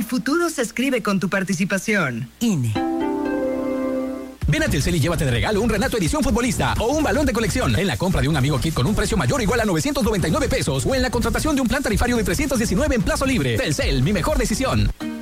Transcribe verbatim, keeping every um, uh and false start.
futuro se escribe con tu participación. I N E. Ven a Telcel y llévate de regalo un Renato Edición Futbolista o un balón de colección en la compra de un Amigo Kit con un precio mayor o igual a novecientos noventa y nueve pesos o en la contratación de un plan tarifario de trescientos diecinueve en plazo libre. Telcel, mi mejor decisión.